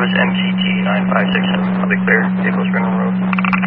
Service MGT 9567, public clear, vehicles running road.